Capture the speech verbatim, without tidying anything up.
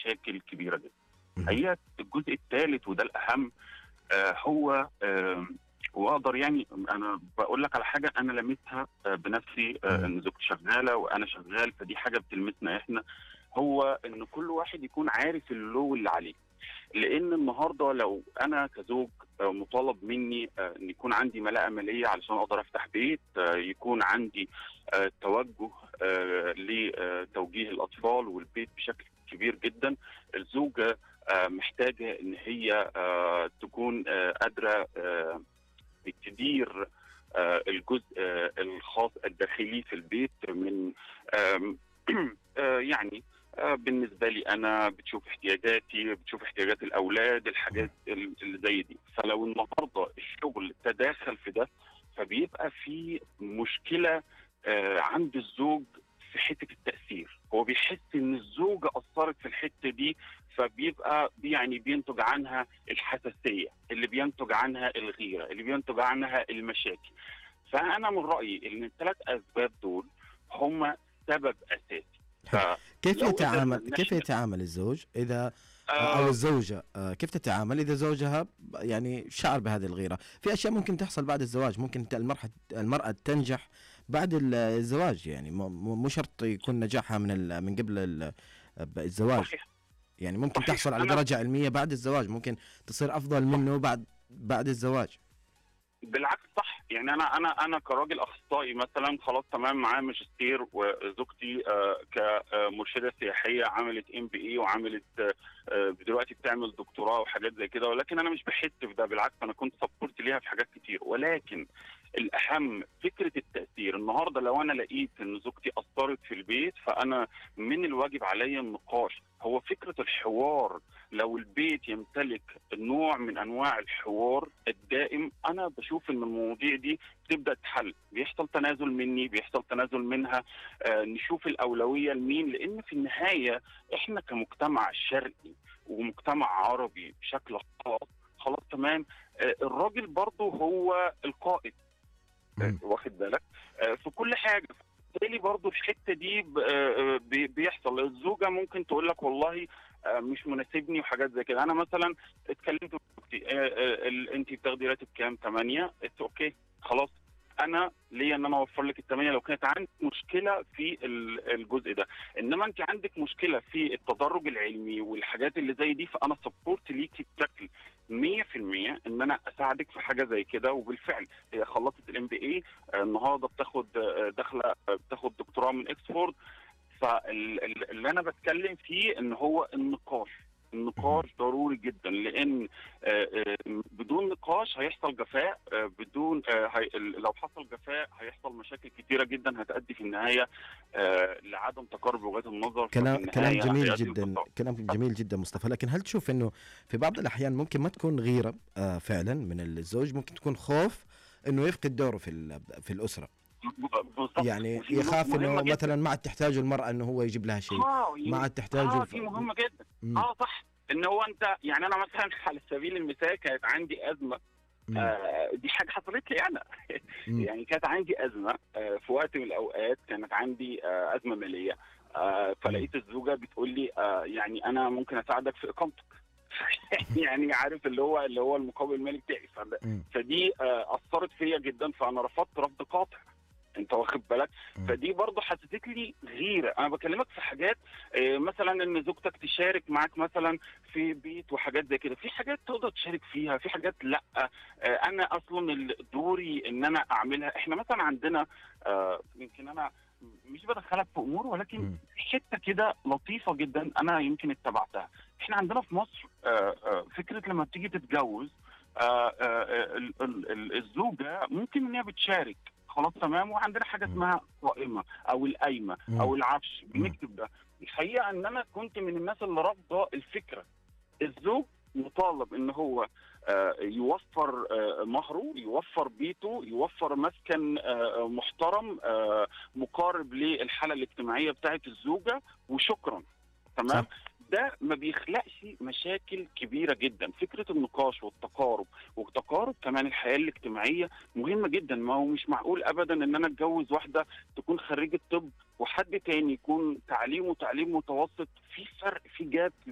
مشاكل كبيره جدا. هي الجزء الثالث وده الاهم، آه هو آه واقدر يعني انا بقول لك على حاجه انا لمستها آه بنفسي، آه ان زوجتي شغاله وانا شغال، فدي حاجه بتلمسنا احنا، هو ان كل واحد يكون عارف اللو اللي عليه. لان النهارده لو انا كزوج مطالب مني ان يكون عندي ملاءه ماليه علشان اقدر افتح بيت، يكون عندي توجه لتوجيه الاطفال والبيت بشكل كبير جدا، الزوجه محتاجه ان هي تكون قادره تدير الجزء الخاص الداخلي في البيت من يعني بالنسبه لي انا بتشوف احتياجاتي، بتشوف احتياجات الاولاد، الحاجات اللي زي دي. فلو النهارده الشغل تداخل في ده فبيبقى في مشكله عند الزوج في حته التاثير، هو بيحس ان الزوجه اثرت في الحته دي، فبيبقى يعني بينتج عنها الحساسيه، اللي بينتج عنها الغيره، اللي بينتج عنها المشاكل. فانا من رايي ان الثلاث اسباب دول هم سبب اساسي. كيف يتعامل كيف يتعامل الزوج اذا او الزوجه، كيف تتعامل اذا زوجها يعني شعر بهذه الغيره؟ في اشياء ممكن تحصل بعد الزواج، ممكن المرأة المرأة تنجح بعد الزواج، يعني مو شرط يكون نجاحها من من قبل الزواج. صحيح. يعني ممكن صحيح. تحصل على درجة علمية بعد الزواج، ممكن تصير افضل منه بعد بعد الزواج. بالعكس صح، يعني انا انا انا كراجل اخصائي مثلا خلاص تمام معايا ماجستير، وزوجتي آه كمرشده سياحيه عملت ام بي اي وعملت آه دلوقتي بتعمل دكتوراه وحاجات زي كده، ولكن انا مش بحس في ده، بالعكس انا كنت سبورت ليها في حاجات كتير. ولكن الاهم فكره التاثير. النهارده لو انا لقيت ان زوجتي اثرت في البيت فانا من الواجب عليا النقاش، هو فكره الحوار. لو البيت يمتلك نوع من انواع الحوار الدائم، انا بشوف ان المواضيع دي بتبدا تحل، بيحصل تنازل مني، بيحصل تنازل منها، آه نشوف الاولويه لمين. لان في النهايه احنا كمجتمع شرقي ومجتمع عربي بشكل خاص خلاص تمام، آه الراجل برضه هو القائد، آه واخد بالك، آه في كل حاجه. بالتالي برضه في الحته دي آه بيحصل الزوجه ممكن تقول لك والله مش مناسبني وحاجات زي كده. انا مثلا اتكلمت في انت بتاخدي راتب كام؟ ثمانية، اتس اوكي خلاص، انا ليا ان انا اوفر لك الثمانية لو كانت عندك مشكله في الجزء ده. انما انت عندك مشكله في التدرج العلمي والحاجات اللي زي دي، فانا سبورت ليكي بشكل مية في المية ان انا اساعدك في حاجه زي كده. وبالفعل هي خلصت الام بي اي النهارده، بتاخد داخله بتاخد دكتوراه من اكسفورد. فاللي انا بتكلم فيه ان هو النقاش، النقاش ضروري جدا، لان بدون نقاش هيحصل جفاء، بدون لو حصل جفاء هيحصل مشاكل كتيره جدا هتؤدي في النهايه لعدم تقارب وجهات النظر. كلام كلام جميل جدا، كلام جميل جدا مصطفى. لكن هل تشوف انه في بعض الاحيان ممكن ما تكون غيره فعلا من الزوج، ممكن تكون خوف انه يفقد دوره في في الاسره؟ يعني يخاف انه مثلا ما عاد تحتاج المرأة انه هو يجيب لها شيء، ما عاد تحتاج. اه دي مهمة جدا. مم. اه صح، ان هو انت يعني انا مثلا على سبيل المثال كانت عندي ازمة، آه دي حاجة حصلت لي انا يعني كانت عندي ازمة آه في وقت من الاوقات، كانت عندي آه ازمة مالية، آه فلقيت الزوجة بتقول لي آه يعني انا ممكن اساعدك في اقامتك يعني عارف اللي هو اللي هو المقابل المالي بتاعي. فدي آه اثرت فيا جدا، فانا رفضت رفض قاطع، انت واخد بالك. فدي برضه حسيت لي غيره. انا بكلمك في حاجات اه مثلا ان زوجتك تشارك معاك مثلا في بيت وحاجات زي كده، في حاجات تقدر تشارك فيها، في حاجات لا اه انا اصلا دوري ان انا اعملها. احنا مثلا عندنا اه يمكن انا مش بدخلك في امور، ولكن حته كده لطيفه جدا انا يمكن اتبعتها. احنا عندنا في مصر اه اه فكره لما بتيجي تتجوز اه اه الزوجه ممكن ان هي بتشارك خلاص تمام، وعندنا حاجه اسمها قائمه او القايمه او العفش بنكتب ده. الحقيقه ان انا كنت من الناس اللي رافضه الفكره. الزوج مطالب ان هو آه يوفر آه مهره، يوفر بيته، يوفر مسكن آه محترم آه مقارب للحاله الاجتماعيه بتاعه الزوجه، وشكرا تمام. ده ما بيخلقش مشاكل كبيرة جدا. فكرة النقاش والتقارب وتقارب كمان الحياة الاجتماعية مهمة جدا. ما هو مش معقول أبدا أن أنا أتجوز واحدة تكون خريجة طب وحد تاني يكون تعليمه تعليم متوسط، في فرق، في جاب